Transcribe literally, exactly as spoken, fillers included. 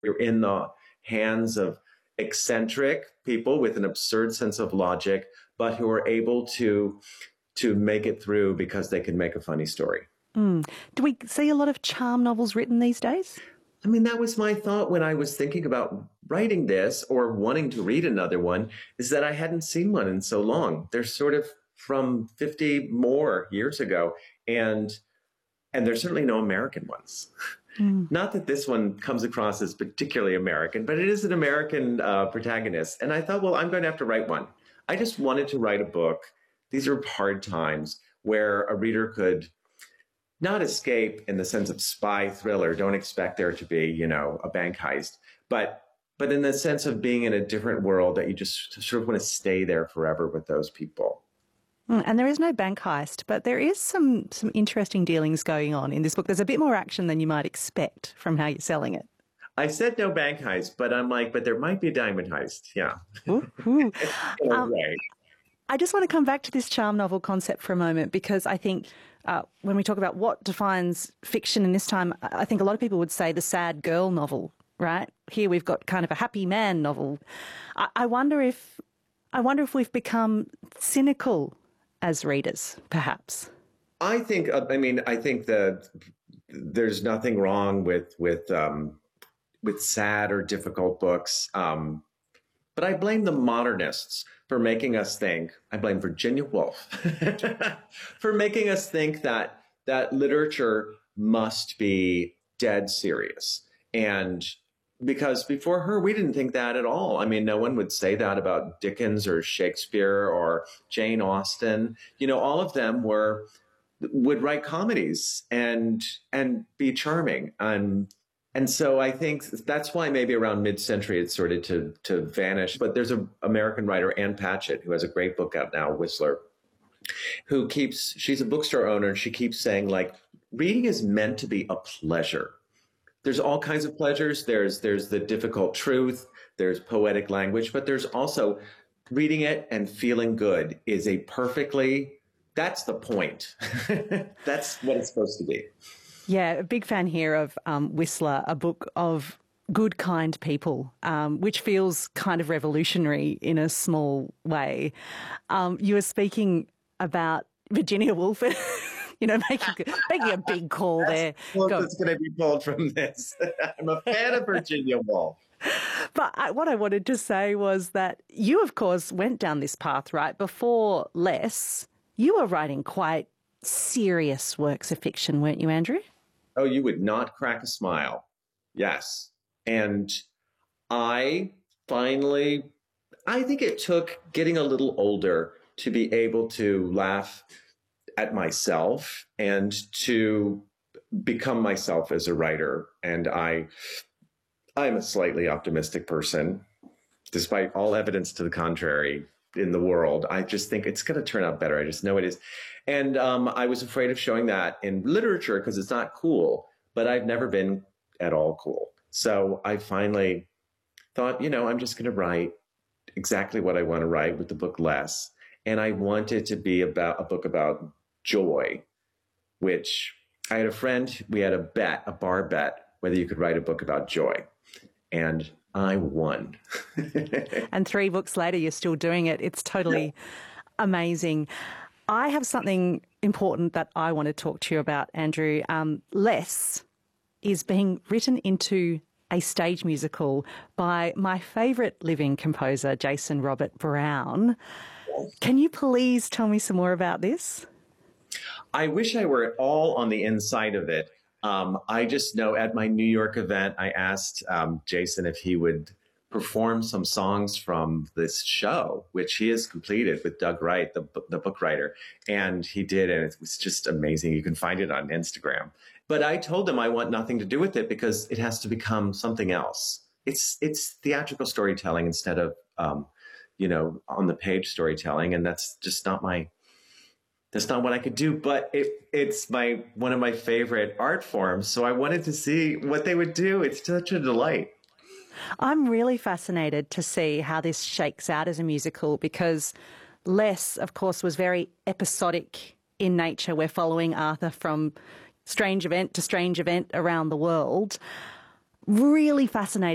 You're in the hands of eccentric people with an absurd sense of logic, but who are able to to make it through because they can make a funny story. Mm. Do we see a lot of charm novels written these days? I mean, that was my thought when I was thinking about writing this or wanting to read another one, is that I hadn't seen one in so long. They're sort of from fifty more years ago, and and there's certainly no American ones. Mm. Not that this one comes across as particularly American, but it is an American uh, protagonist. And I thought, well, I'm going to have to write one. I just wanted to write a book. These are hard times where a reader could not escape in the sense of spy thriller. Don't expect there to be, you know, a bank heist, but but in the sense of being in a different world that you just sort of want to stay there forever with those people. And there is no bank heist, but there is some some interesting dealings going on in this book. There's a bit more action than you might expect from how you're selling it. I said no bank heist, but I'm like, but there might be a diamond heist. Yeah. Ooh, ooh. um, right. I just want to come back to this charm novel concept for a moment, because I think uh, when we talk about what defines fiction in this time, I think a lot of people would say the sad girl novel, right? Here we've got kind of a happy man novel. I, I wonder if I wonder if we've become cynical as readers, perhaps. I think, I mean, I think that there's nothing wrong with with um, with sad or difficult books. Um, but I blame the modernists for making us think. I blame Virginia Woolf for making us think that that literature must be dead serious. And because before her, we didn't think that at all. I mean, no one would say that about Dickens or Shakespeare or Jane Austen. You know, all of them were would write comedies and and be charming. And and so I think that's why maybe around mid-century it started to to vanish. But there's an American writer, Ann Patchett, who has a great book out now, Whistler, who keeps, she's a bookstore owner, and she keeps saying, like, reading is meant to be a pleasure. There's all kinds of pleasures. There's there's the difficult truth. There's poetic language, but there's also reading it and feeling good is a perfectly, that's the point. That's what it's supposed to be. Yeah, a big fan here of um, Whistler, a book of good, kind people, um, which feels kind of revolutionary in a small way. Um, you were speaking about Virginia Woolf. You know, making, making a big call there. Well, that's going to be pulled from this. I'm a fan of Virginia Woolf. But I, what I wanted to say was that you, of course, went down this path, right? Before Less, you were writing quite serious works of fiction, weren't you, Andrew? Oh, you would not crack a smile. Yes. And I finally, I think it took getting a little older to be able to laugh at myself and to become myself as a writer. And I, I'm a slightly optimistic person, despite all evidence to the contrary in the world. I just think it's going to turn out better. I just know it is. And um, I was afraid of showing that in literature because it's not cool, but I've never been at all cool. So I finally thought, you know, I'm just going to write exactly what I want to write with the book Less. And I want it to be about a book about joy, which I had a friend, we had a bet, a bar bet, whether you could write a book about joy. And I won. And three books later, you're still doing it. It's totally yeah. amazing. I have something important that I want to talk to you about, Andrew. Um, Less is being written into a stage musical by my favourite living composer, Jason Robert Brown. Can you please tell me some more about this? I wish I were all on the inside of it. Um, I just know at my New York event, I asked um, Jason if he would perform some songs from this show, which he has completed with Doug Wright, the, the book writer. And he did, and it was just amazing. You can find it on Instagram. But I told him I want nothing to do with it because it has to become something else. It's, it's theatrical storytelling instead of, um, you know, on the page storytelling. And that's just not my... That's not what I could do, but it, it's my one of my favorite art forms. So I wanted to see what they would do. It's such a delight. I'm really fascinated to see how this shakes out as a musical because Less, of course, was very episodic in nature. We're following Arthur from strange event to strange event around the world. Really fascinated.